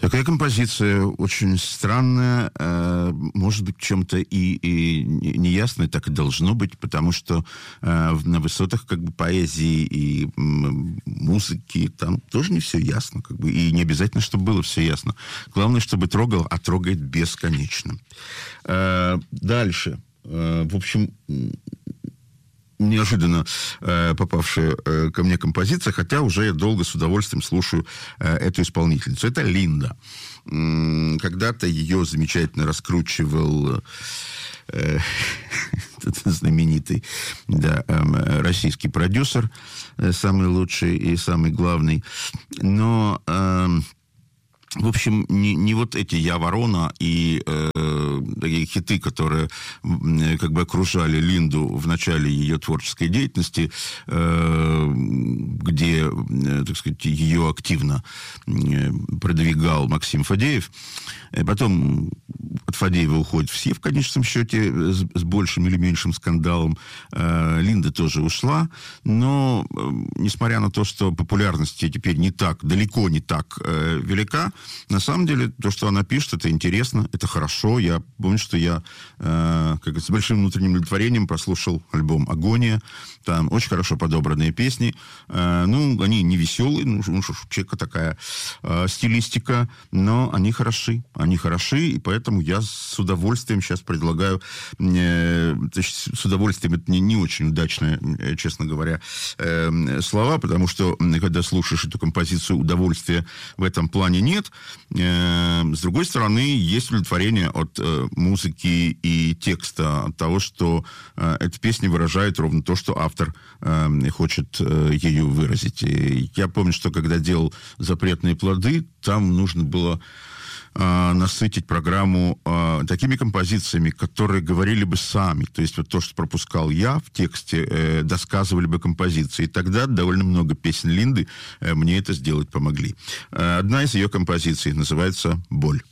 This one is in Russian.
Такая композиция очень странная, может быть, чем-то и неясной, так и должно быть, потому что на высотах как бы поэзии и музыки там тоже не все ясно, как бы, и не обязательно, чтобы было все ясно. Главное, чтобы трогал, а трогает бесконечно. Дальше. В общем, неожиданно попавшая ко мне композиция, хотя уже я долго с удовольствием слушаю эту исполнительницу. Это Линда. Когда-то ее замечательно раскручивал знаменитый российский продюсер, самый лучший и самый главный. Но... В общем, не вот эти «Я ворона» и такие хиты, которые как бы окружали Линду в начале ее творческой деятельности, где, так сказать, ее активно продвигал Максим Фадеев. Потом от Фадеева уходит все, в конечном счете, с большим или меньшим скандалом. Линда тоже ушла, но, несмотря на то, что популярность теперь не так, далеко не так велика, на самом деле, то, что она пишет, это интересно, это хорошо. Я помню, что я с большим внутренним удовлетворением прослушал альбом «Агония». Там очень хорошо подобранные песни. Они не веселые, у человека такая стилистика, но они хороши. Они хороши, и поэтому я с удовольствием сейчас предлагаю... с удовольствием, это не очень удачные, честно говоря, слова, потому что, когда слушаешь эту композицию, удовольствия в этом плане нет. С другой стороны, есть удовлетворение от музыки и текста, от того, что эта песня выражает ровно то, что автор хочет ею выразить. И я помню, что когда делал «Запретные плоды», там нужно было насытить программу такими композициями, которые говорили бы сами. То есть вот то, что пропускал я в тексте, досказывали бы композиции. И тогда довольно много песен Линды мне это сделать помогли. Одна из ее композиций называется «Боль».